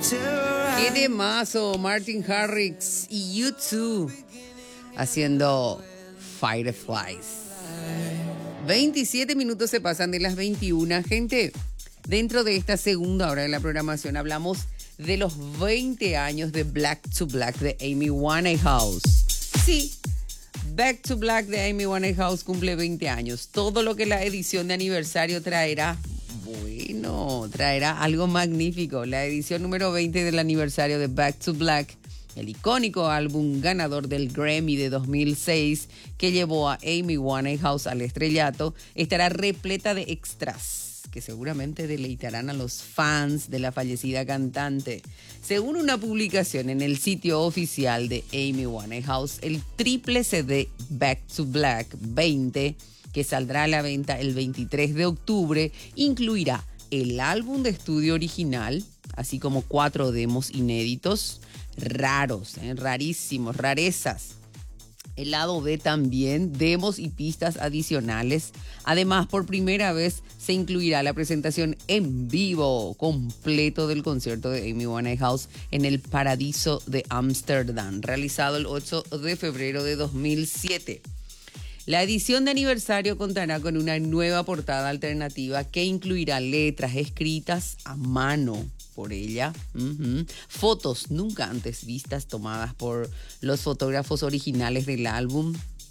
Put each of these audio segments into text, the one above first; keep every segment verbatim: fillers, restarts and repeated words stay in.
Qué temazo, Martin Garrix y U dos haciendo Fireflies. veintisiete minutos se pasan de las veintiuna. Gente, dentro de esta segunda hora de la programación hablamos de los veinte años de Black to Black de Amy Winehouse. Sí, Back to Black de Amy Winehouse cumple veinte años. Todo lo que la edición de aniversario traerá, bueno, traerá algo magnífico. La edición número veinte del aniversario de Back to Black, el icónico álbum ganador del Grammy de dos mil seis que llevó a Amy Winehouse al estrellato, estará repleta de extras que seguramente deleitarán a los fans de la fallecida cantante. Según una publicación en el sitio oficial de Amy Winehouse, el triple C D Back to Black veinte, que saldrá a la venta el veintitrés de octubre, incluirá el álbum de estudio original, así como cuatro demos inéditos, raros, ¿eh? rarísimos, rarezas. El lado B también, demos y pistas adicionales. Además, por primera vez se incluirá la presentación en vivo completo del concierto de Amy Winehouse en el Paradiso de Ámsterdam, realizado el ocho de febrero de dos mil siete. La edición de aniversario contará con una nueva portada alternativa que incluirá letras escritas a mano por ella, uh-huh. fotos nunca antes vistas tomadas por los fotógrafos originales del álbum.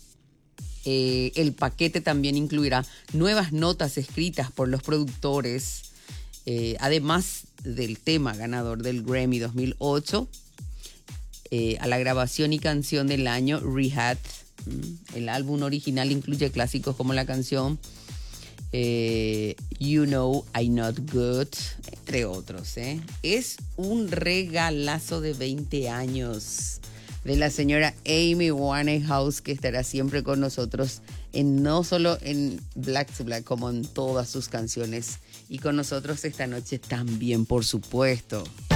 Eh, el paquete también incluirá nuevas notas escritas por los productores, eh, además del tema ganador del Grammy dos mil ocho, eh, a la grabación y canción del año Rehab. El álbum original incluye clásicos como la canción eh, You Know I'm Not Good, entre otros. ¿eh? Es un regalazo de veinte años de la señora Amy Winehouse, que estará siempre con nosotros, en, no solo en Black to Black, como en todas sus canciones. Y con nosotros esta noche también, por supuesto.